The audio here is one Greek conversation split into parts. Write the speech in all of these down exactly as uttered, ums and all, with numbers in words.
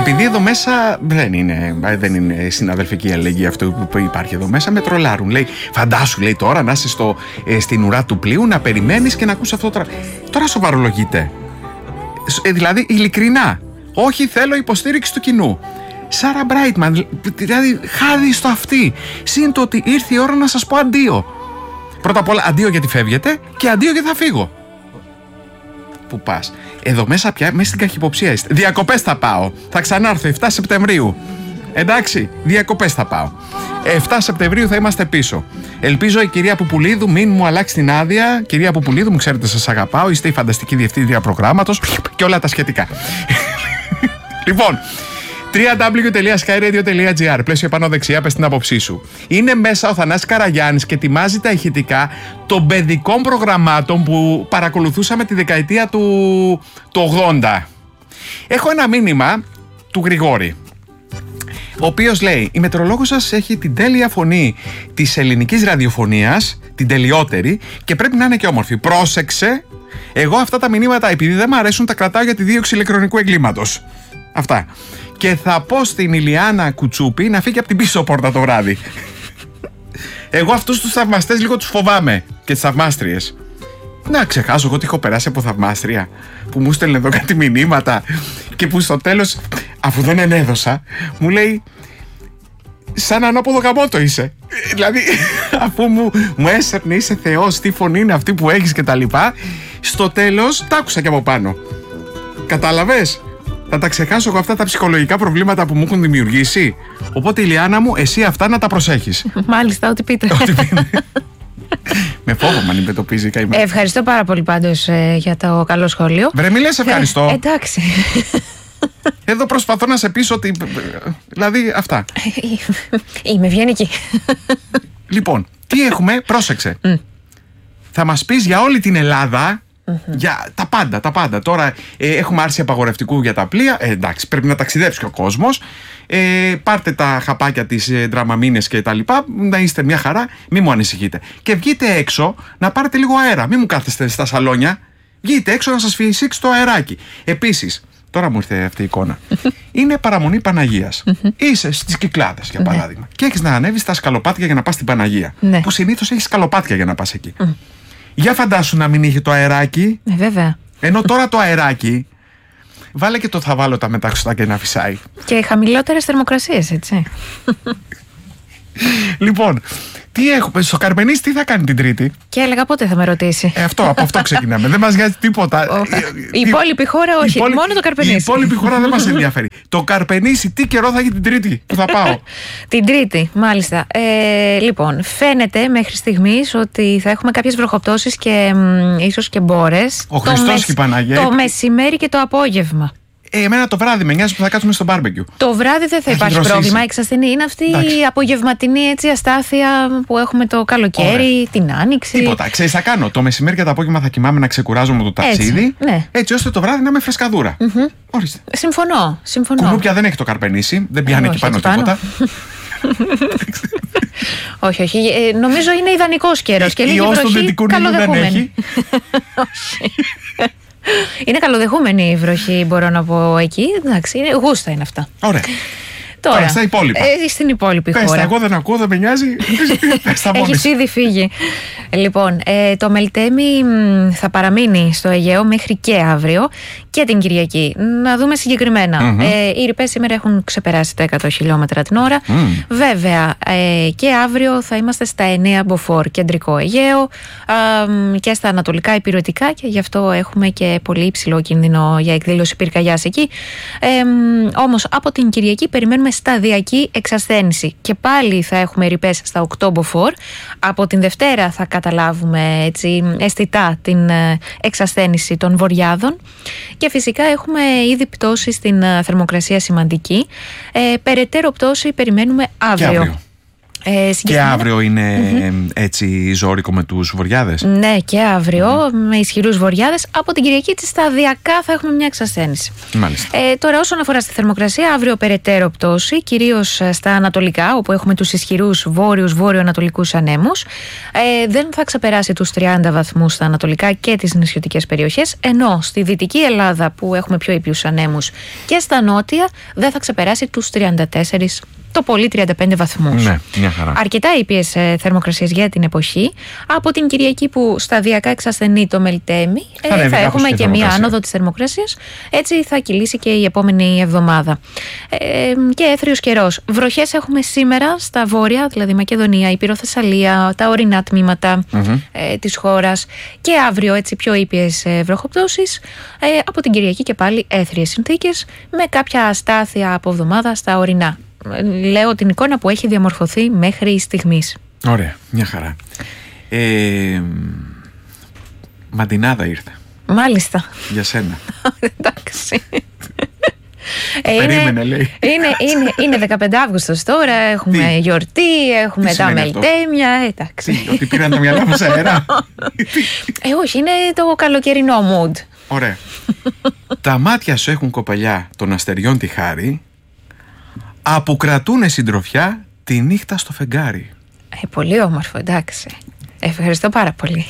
Επειδή εδώ μέσα δεν είναι, δεν είναι συναδελφική αλληλεγγύη αυτό που υπάρχει εδώ μέσα, με τρολάρουν. Λέει, φαντάσου, λέει, τώρα να είσαι στο, ε, στην ουρά του πλοίου, να περιμένεις και να ακούς αυτό τώρα. Τώρα σοβαρολογείτε. Ε, δηλαδή, ειλικρινά. Όχι, θέλω υποστήριξη του κοινού. Σάρα Μπράιτμαν, δηλαδή, χάδι στο αυτή. Συν το ότι ήρθε η ώρα να σας πω αντίο. Πρώτα απ' όλα, αντίο γιατί φεύγετε και αντίο γιατί θα φύγω. Πού πας? Εδώ μέσα πια, μέσα στην καχυποψία είστε. Διακοπές θα πάω. Θα ξανάρθω εφτά Σεπτεμβρίου. Εντάξει, διακοπές θα πάω. εφτά Σεπτεμβρίου θα είμαστε πίσω. Ελπίζω η κυρία Πουπουλίδου μην μου αλλάξει την άδεια. Κυρία Πουπουλίδου, μου ξέρετε, σας αγαπάω. Είστε η φανταστική διευθύντρια προγράμματος και όλα τα σχετικά. Λοιπόν, double-u double-u double-u τελεία sky radio τελεία gr, πλαίσιο επάνω δεξιά, πες την άποψή σου. Είναι μέσα ο Θανάσης Καραγιάννης και ετοιμάζει τα ηχητικά των παιδικών προγραμμάτων που παρακολουθούσαμε τη δεκαετία του, του ογδόντα. Έχω ένα μήνυμα του Γρηγόρη, ο οποίος λέει: η μετρολόγος σας έχει την τέλεια φωνή της ελληνικής ραδιοφωνίας, την τελειότερη, και πρέπει να είναι και όμορφη. Πρόσεξε, εγώ αυτά τα μηνύματα, επειδή δεν μου αρέσουν, τα κρατάω για τη δίωξη ηλεκτρονικού εγκλήματος. Αυτά. Και θα πω στην Ηλιάνα Κουτσούπη να φύγει από την πίσω πόρτα το βράδυ. Εγώ αυτούς τους θαυμαστές λίγο τους φοβάμαι, και τις θαυμάστριες. Να ξεχάσω εγώ τι έχω περάσει από θαυμάστρια που μου στέλνε εδώ κάτι μηνύματα και που στο τέλος, αφού δεν ενέδωσα, μου λέει: σαν ανάποδο γαμότο είσαι. Δηλαδή, αφού μου, μου έσερνε, είσαι Θεός, τι φωνή είναι αυτή που έχεις και τα λοιπά, στο τέλος τα άκουσα και από πάνω. Κατάλαβες? Θα τα ξεχάσω εγώ αυτά τα ψυχολογικά προβλήματα που μου έχουν δημιουργήσει. Οπότε, Ηλιάνα μου, εσύ αυτά να τα προσέχεις. Μάλιστα, ό,τι πείτε. Ό,τι πείτε. Με φόβο με αντιμετωπίζει καημένη. Ευχαριστώ πάρα πολύ πάντως ε, για το καλό σχόλιο. Βρε, μη λες ευχαριστώ. Ε, εντάξει. Εδώ προσπαθώ να σε πείσω ότι. Δηλαδή, αυτά. Είμαι ευγενική. Λοιπόν, τι έχουμε, πρόσεξε. Mm. Θα μας πεις για όλη την Ελλάδα. Mm-hmm. Για τα πάντα, τα πάντα. Τώρα ε, έχουμε άρση απαγορευτικού για τα πλοία. Ε, εντάξει, πρέπει να ταξιδέψει και ο κόσμος. Ε, πάρτε τα χαπάκια της ε, δραμαμίνες και τα λοιπά. Να είστε μια χαρά, μην μου ανησυχείτε. Και βγείτε έξω να πάρετε λίγο αέρα. Μην μου κάθεστε στα σαλόνια. Βγείτε έξω να σας φυσήξει το αεράκι. Επίσης, τώρα μου ήρθε αυτή η εικόνα. Είναι παραμονή Παναγίας. Είσαι στις Κυκλάδες, για παράδειγμα. Και έχεις να ανέβεις στα σκαλοπάτια για να πας στην Παναγία. Που συνήθως έχεις σκαλοπάτια για να πας εκεί. Για φαντάσου να μην είχε το αεράκι. Ε, βέβαια. Ενώ τώρα το αεράκι, βάλε και το θα βάλω τα μεταξωτά και να φυσάει. Και χαμηλότερες θερμοκρασίες, έτσι. Λοιπόν, τι έχουμε, στο Καρπενήσι τι θα κάνει την Τρίτη? Και έλεγα πότε θα με ρωτήσει. Ε, αυτό, από αυτό ξεκινάμε. Δεν μας νοιάζει τίποτα. Ο, η υπόλοιπη χώρα όχι, υπόλοιπη, μόνο το Καρπενήσι. Η υπόλοιπη χώρα δεν μας ενδιαφέρει. Το Καρπενήσι τι καιρό θα έχει την Τρίτη που θα πάω? Την Τρίτη, μάλιστα. Ε, λοιπόν, φαίνεται μέχρι στιγμής ότι θα έχουμε κάποιες βροχοπτώσεις και μ, ίσως και μπόρες. Ο Χριστός και η Παναγία. Το μεσημέρι και το απόγευμα. Ε, εμένα το βράδυ με νοιάζει που θα κάτσουμε στο μπάρμπεκιου. Το βράδυ δεν θα, θα υπάρχει πρόβλημα. Εξασθενή είναι αυτή Εντάξει. η απογευματινή έτσι, αστάθεια που έχουμε το καλοκαίρι, Ωραία. την άνοιξη. Τίποτα. Ξέρεις, θα κάνω. Το μεσημέρι και το απόγευμα θα κοιμάμαι να ξεκουράζομαι το ταξίδι. Έτσι, ναι. έτσι ώστε το βράδυ να είμαι φρεσκαδούρα. Mm-hmm. Ορίστε. Συμφωνώ. συμφωνώ. Κουνούπια δεν έχει το Καρπενήσι. Δεν πιάνει εκεί πάνω τίποτα. όχι, όχι. Ε, νομίζω είναι ιδανικός καιρός. Και λίγη βροχή καλοδεχούμενη. Είναι καλοδεχούμενη η βροχή, μπορώ να πω εκεί. Εντάξει, είναι, γούστα είναι αυτά. Ωραία. Τώρα, Τώρα στα υπόλοιπα. Ε, στην υπόλοιπη Πες, χώρα. Εγώ δεν ακούω, δεν με νοιάζει. Έχεις ήδη φύγει. Λοιπόν, ε, το Μελτέμι θα παραμείνει στο Αιγαίο μέχρι και αύριο και την Κυριακή. Να δούμε συγκεκριμένα. Mm-hmm. Ε, οι ρηπές σήμερα έχουν ξεπεράσει τα εκατό χιλιόμετρα την ώρα. Mm. Βέβαια, ε, και αύριο θα είμαστε στα εννέα μποφόρ κεντρικό Αιγαίο ε, και στα ανατολικά υπηρετικά και γι' αυτό έχουμε και πολύ υψηλό κίνδυνο για εκδήλωση πυρκαγιάς εκεί. Ε, όμως από την Κυριακή περιμένουμε σταδιακή εξασθένηση και πάλι θα έχουμε ρηπές στα οκτώ μποφόρ. Από την Δευτέρα θα καταλάβουμε έτσι αισθητά την εξασθένηση των βορειάδων και φυσικά έχουμε ήδη πτώση στην θερμοκρασία σημαντική. Ε, περαιτέρω πτώση περιμένουμε αύριο. αύριο. Ε, και αύριο είναι mm-hmm. έτσι ζώρικο με τους βορειάδες. Ναι, και αύριο mm-hmm. με ισχυρούς βορειάδες. Από την Κυριακή της σταδιακά θα έχουμε μια εξασθένηση. Μάλιστα. Ε, τώρα, όσον αφορά στη θερμοκρασία, αύριο περαιτέρω πτώση, κυρίως στα ανατολικά, όπου έχουμε τους ισχυρούς βόρειους βόρειο-ανατολικούς ανέμους. Ε, δεν θα ξεπεράσει τους τριάντα βαθμούς στα ανατολικά και τις νησιωτικές περιοχές, ενώ στη δυτική Ελλάδα, που έχουμε πιο ήπιους ανέμους, και στα νότια δεν θα ξεπεράσει τους τριάντα τέσσερις, το πολύ τριάντα πέντε βαθμούς. Ναι, μια χαρά. Αρκετά ήπιες ε, θερμοκρασίες για την εποχή. Από την Κυριακή που σταδιακά εξασθενεί το Μελτέμι, θα, ε, θα έχουμε και μια άνοδο της θερμοκρασίας. Έτσι θα κυλήσει και η επόμενη εβδομάδα. Ε, και έθριος καιρός. Βροχές έχουμε σήμερα στα βόρεια, δηλαδή Μακεδονία, Ήπειρο, Θεσσαλία, τα ορεινά τμήματα mm-hmm. ε, της χώρας. Και αύριο έτσι πιο ήπιες ε, βροχοπτώσεις. Ε, από την Κυριακή και πάλι έθριες συνθήκες, με κάποια αστάθεια από εβδομάδα στα ορεινά. Λέω την εικόνα που έχει διαμορφωθεί μέχρι στιγμής. Ωραία, μια χαρά. ε, Μαντινάδα ήρθε. Μάλιστα. Για σένα. Εντάξει. Περίμενε, είναι, λέει. Είναι, είναι, είναι δεκαπέντε Αύγουστος τώρα. Έχουμε Τι? γιορτή, έχουμε Τι τα Μελτέμια. Εντάξει. Τι, ότι πήραν τα μυαλά μας αέρα. ε, όχι, είναι το καλοκαιρινό mood. Ωραία. Τα μάτια σου έχουν κοπελιά των αστεριών τη χάρη, αποκρατούνε συντροφιά τη νύχτα στο φεγγάρι. Ε, πολύ όμορφο, εντάξει. Ευχαριστώ πάρα πολύ.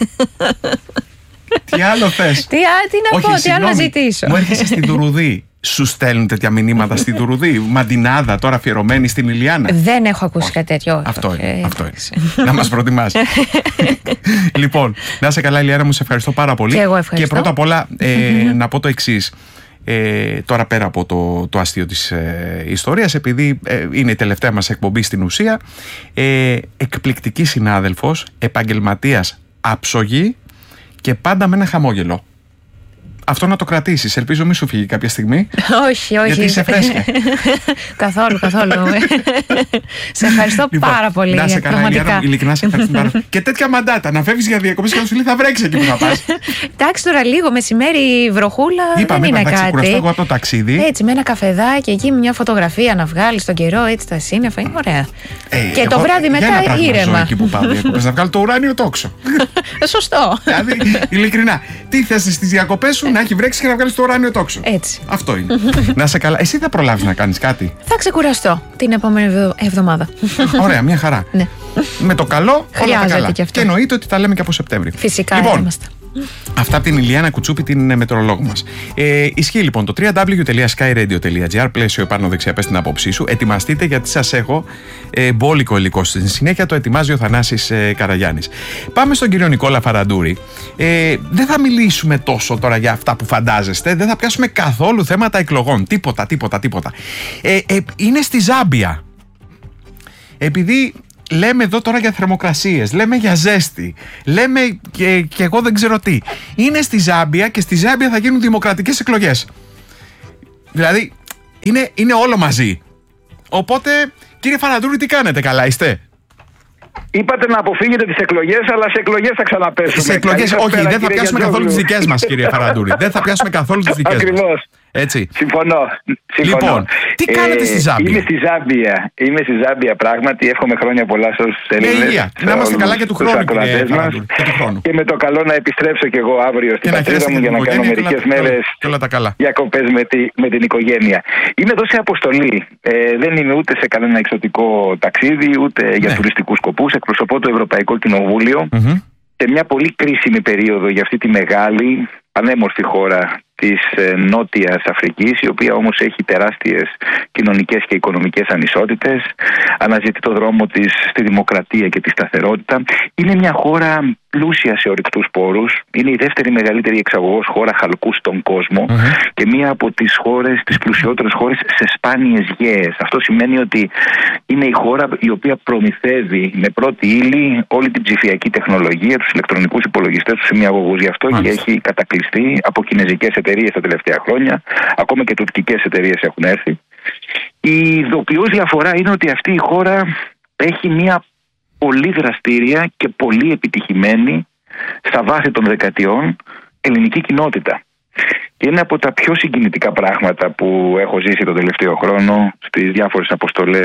Τι άλλο θες? Τι, τι να Όχι, πω, συγγνώμη, τι άλλο να ζητήσω. Μου έρχεσαι στην Τουρουδή. Σου στέλνουν τέτοια μηνύματα στην Τουρουδή? Μαντινάδα τώρα αφιερωμένη στην Ηλιάνα? Δεν έχω ακούσει κάτι τέτοιο. Αυτό είναι, ε, αυτό είναι. Να μας προτιμάσει. Λοιπόν, να είσαι καλά, Ηλιάνα μου, σε ευχαριστώ πάρα πολύ. Και εγώ ευχαριστώ. Και πρώτα απ' όλα ε, να πω το εξής. Ε, τώρα πέρα από το, το αστείο της ε, ιστορίας, επειδή ε, είναι η τελευταία μας εκπομπή στην ουσία, ε, εκπληκτική συνάδελφος, επαγγελματίας, άψογη και πάντα με ένα χαμόγελο. Αυτό να το κρατήσεις. Ελπίζω μη σου φύγει κάποια στιγμή. Όχι, όχι. Γιατί είσαι φρέσκια. Καθόλου, καθόλου. Σε ευχαριστώ λοιπόν, πάρα πολύ. Να σε καλά, Ηλιάνα, ειλικρινά σε ευχαριστώ πάρα πολύ. Και τέτοια μαντάτα, να φεύγεις για διακοπές και να σου λέει θα βρέξει εκεί που θα πας. Εντάξει, τώρα λίγο μεσημέρι βροχούλα. Είπαμε, δεν είναι είπα, κάτι. Κουραστώ εγώ από το ταξίδι. Έτσι, με ένα καφεδάκι εκεί, μια φωτογραφία να βγάλει τον καιρό, έτσι τα σύννεφα. Είναι ωραία. Ε, και εγώ, το βράδυ μετά ήρεμα. Εκεί που πάω, να βγάλω το ουράνιο τόξο. Σωστό. Δηλαδή, ειλικρινά, τι θες στις διακοπές σου, να έχει βρέξει και να βγάλεις το ουράνιο τόξο. Έτσι. Αυτό είναι. Να σε καλά. Εσύ θα προλάβεις να κάνεις κάτι? Θα ξεκουραστώ την επόμενη εβδομάδα. Ωραία, μια χαρά. Ναι. Με το καλό, όλα τα καλά. Και, και εννοείται ότι τα λέμε και από Σεπτέμβρη. Φυσικά, λοιπόν, είμαστε. Αυτά από την Ηλιάνα Κουτσούπη, την μετεωρολόγο μας. Ε, ισχύει λοιπόν το double-u double-u double-u τελεία sky radio τελεία gr, πλαίσιο επάνω δεξιά, πες την άποψή σου. Ετοιμαστείτε γιατί σας έχω ε, μπόλικο υλικό. Στη συνέχεια το ετοιμάζει ο Θανάσης ε, Καραγιάννης. Πάμε στον κύριο Νικόλα Φαραντούρη. Ε, δεν θα μιλήσουμε τόσο τώρα για αυτά που φαντάζεστε. Δεν θα πιάσουμε καθόλου θέματα εκλογών. Τίποτα, τίποτα, τίποτα. Ε, ε, είναι στη Ζάμπια. Επειδή λέμε εδώ τώρα για θερμοκρασίες, λέμε για ζέστη, λέμε και, και εγώ δεν ξέρω τι. Είναι στη Ζάμπια και στη Ζάμπια θα γίνουν δημοκρατικές εκλογές. Δηλαδή, είναι, είναι όλο μαζί. Οπότε, κύριε Φαραντούρη, τι κάνετε, καλά είστε? Είπατε να αποφύγετε τις εκλογές, αλλά σε εκλογές θα ξαναπέσουμε. Σε εκλογές, όχι, πέρα, δεν θα πιάσουμε καθόλου τις δικές μας, κύριε Φαραντούρη. Δεν θα πιάσουμε καθόλου τις δικές μας. Ακριβώς. Έτσι. Συμφωνώ. Συμφωνώ. Λοιπόν, τι κάνετε ε, στη Ζάμπια? Είμαι στη Ζάμπια. Είμαι στη Ζάμπια, πράγματι. Εύχομαι χρόνια πολλά σε όσους Έλληνες. Να είμαστε καλά και του χρόνου, κύριε Φαραντούρη. Και, και με το καλό να επιστρέψω κι εγώ αύριο στην πατρίδα μου για να κάνω μερικές μέρες διακοπές με, τη, με την οικογένεια. Είμαι εδώ σε αποστολή. Ε, δεν είμαι ούτε σε κανένα εξωτικό ταξίδι, ούτε ναι. για τουριστικούς σκοπούς. Εκπροσωπώ το Ευρωπαϊκό Κοινοβούλιο mm-hmm. σε μια πολύ κρίσιμη περίοδο για αυτή τη μεγάλη, πανέμορφη χώρα της Νότιας Αφρικής, η οποία όμως έχει τεράστιες κοινωνικές και οικονομικές ανισότητες, αναζητεί το δρόμο της στη δημοκρατία και τη σταθερότητα. Είναι μια χώρα πλούσια σε ορυκτούς πόρους, είναι η δεύτερη μεγαλύτερη εξαγωγός χώρα χαλκού στον κόσμο mm-hmm. και μία από τις χώρες, τις πλουσιότερες χώρες σε σπάνιες γέες. Αυτό σημαίνει ότι είναι η χώρα η οποία προμηθεύει με πρώτη ύλη όλη την ψηφιακή τεχνολογία, τους ηλεκτρονικούς υπολογιστές, τους ημιαγωγούς. Γι' αυτό mm-hmm. και έχει κατακλειστεί από κινεζικές εταιρείες τα τελευταία χρόνια, ακόμα και τουρκικές εταιρείες έχουν έρθει. Η ειδοποιώς διαφορά είναι ότι αυτή η χώρα έχει μια πολύ δραστήρια και πολύ επιτυχημένη στα βάθη των δεκαετιών ελληνική κοινότητα. Και είναι από τα πιο συγκινητικά πράγματα που έχω ζήσει τον τελευταίο χρόνο στις διάφορες αποστολές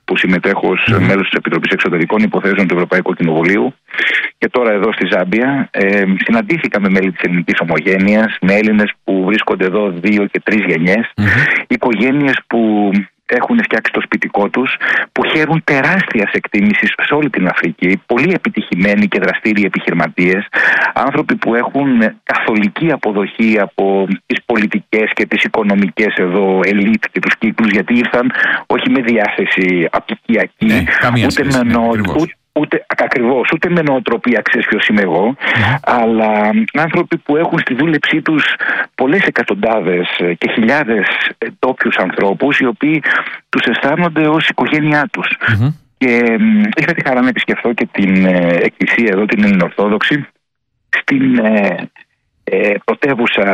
που συμμετέχω ως mm. μέλος της Επιτροπής Εξωτερικών Υποθέσεων του Ευρωπαϊκού Κοινοβουλίου και τώρα εδώ στη Ζάμπια. Ε, συναντήθηκα με μέλη της ελληνικής ομογένειας, με Έλληνες που βρίσκονται εδώ δύο και τρεις γενιές, mm-hmm. οικογένειες που έχουν φτιάξει το σπιτικό τους, που χαίρουν τεράστιας εκτίμησης σε όλη την Αφρική, πολύ επιτυχημένοι και δραστήριοι επιχειρηματίες, άνθρωποι που έχουν καθολική αποδοχή από τις πολιτικές και τις οικονομικές εδώ ελίτ και τους κύκλους, γιατί ήρθαν όχι με διάθεση απικιακή, ναι, ούτε με νόημα. Ούτε, ακριβώς, ούτε με νοοτροπία, ξέρεις ποιος είμαι εγώ, yeah. αλλά άνθρωποι που έχουν στη δούλεψή τους πολλές εκατοντάδες και χιλιάδες ντόπιους ανθρώπους, οι οποίοι τους αισθάνονται ως οικογένειά τους. Mm-hmm. Και ε, είχα τη χαρά να επισκεφθώ και την ε, εκκλησία εδώ, την Ελληνοορθόδοξη, στην ε, ε, πρωτεύουσα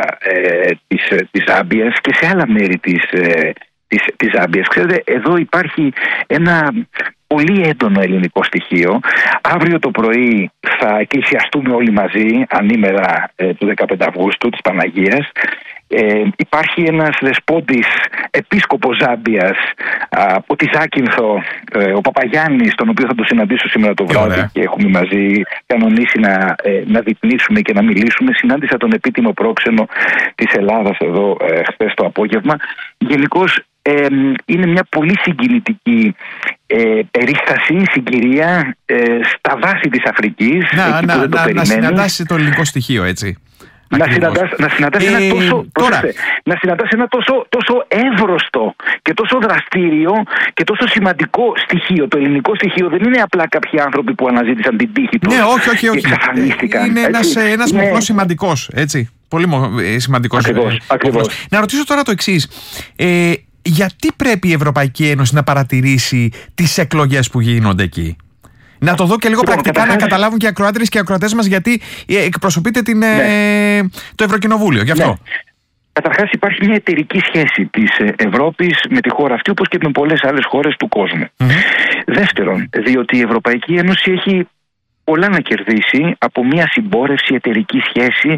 ε, της, της Ζάμπιας και σε άλλα μέρη της, ε, της, της Ζάμπιας. Ξέρετε, εδώ υπάρχει ένα πολύ έντονο ελληνικό στοιχείο. Αύριο το πρωί θα εκκλησιαστούμε όλοι μαζί, ανήμερα ε, του δεκαπέντε Αυγούστου της Παναγίας. Ε, υπάρχει ένας δεσπότης επίσκοπος Ζάμπιας από τη Ζάκυνθο, ε, ο Παπαγιάννης, τον οποίο θα το συναντήσω σήμερα το βράδυ και, και έχουμε μαζί κανονίσει να, ε, να διπνήσουμε και να μιλήσουμε. Συνάντησα τον επίτιμο πρόξενο της Ελλάδας εδώ ε, χθες το απόγευμα. Γενικώς ε, είναι μια πολύ συγκινητική ε, περίσταση, συγκυρία ε, στα βάση της Αφρικής. Να, να, να, να συναντάσει το ελληνικό στοιχείο, έτσι. Να συναντάς, να συναντάς, ε, ένα τόσο, τώρα. να συναντάς ένα τόσο, τόσο εύρωστο και τόσο δραστήριο και τόσο σημαντικό στοιχείο. Το ελληνικό στοιχείο δεν είναι απλά κάποιοι άνθρωποι που αναζήτησαν την τύχη τους, ναι, όχι, όχι, όχι. και εξαφανίστηκαν. Είναι ένας, ένας ναι. μοχλός σημαντικός, έτσι. Πολύ σημαντικός. Ακριβώς, ακριβώς. Να ρωτήσω τώρα το εξής. Ε, γιατί πρέπει η Ευρωπαϊκή Ένωση να παρατηρήσει τις εκλογές που γίνονται εκεί? Να το δω και λίγο λοιπόν, πρακτικά καταρχάς... να καταλάβουν και οι ακροάτριες και οι ακροατές μας, γιατί εκπροσωπείτε την, ναι. ε, το Ευρωκοινοβούλιο. Γι' αυτό. Ναι. Καταρχάς υπάρχει μια εταιρική σχέση της Ευρώπης με τη χώρα αυτή, όπως και με πολλές άλλες χώρες του κόσμου. Mm-hmm. Δεύτερον, διότι η Ευρωπαϊκή Ένωση έχει πολλά να κερδίσει από μια συμπόρευση, εταιρική σχέση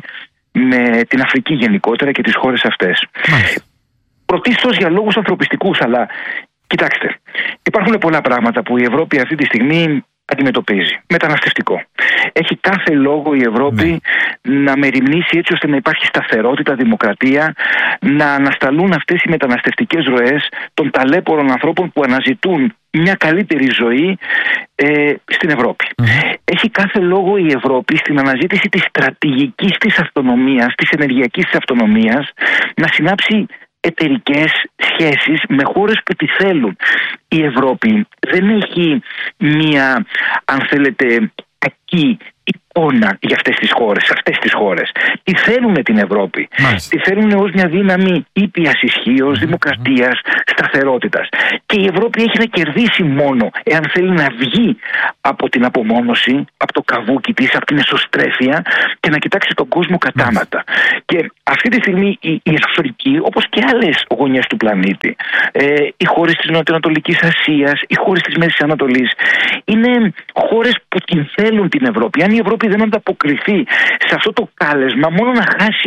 με την Αφρική γενικότερα και τις χώρες αυτές. Mm-hmm. Πρωτίστως για λόγους ανθρωπιστικούς, αλλά κοιτάξτε, υπάρχουν πολλά πράγματα που η Ευρώπη αυτή τη στιγμή αντιμετωπίζει. Μεταναστευτικό. Έχει κάθε λόγο η Ευρώπη ναι. να μεριμνήσει έτσι ώστε να υπάρχει σταθερότητα, δημοκρατία, να ανασταλούν αυτές οι μεταναστευτικές ροές των ταλέπορων ανθρώπων που αναζητούν μια καλύτερη ζωή ε, στην Ευρώπη. Mm-hmm. Έχει κάθε λόγο η Ευρώπη στην αναζήτηση της στρατηγικής της αυτονομίας, της ενεργειακής της αυτονομίας, να συνάψει εταιρικές σχέσεις με χώρες που τη θέλουν. Η Ευρώπη δεν έχει μία, αν θέλετε, κακή εικόνα για αυτές τις χώρες, αυτές τις χώρες. Τι θέλουν την Ευρώπη? Μάλιστα. Τι θέλουν ως μια δύναμη ήπιας ισχύως, mm-hmm. δημοκρατίας, σταθερότητας. Και η Ευρώπη έχει να κερδίσει μόνο εάν θέλει να βγει από την απομόνωση, από το καβούκι της, από την εσωστρέφεια και να κοιτάξει τον κόσμο κατάματα. Mm-hmm. Και αυτή τη στιγμή η, η Αφρική, όπως και άλλες γωνιές του πλανήτη, ε, οι χώρες της Νοτιοανατολικής Ασίας, οι χώρες της Μέσης Ανατολής, είναι χώρες που την θέλουν την Ευρώπη. Αν η Ευρώπη δεν ανταποκριθεί σε αυτό το κάλεσμα, μόνο να χάσει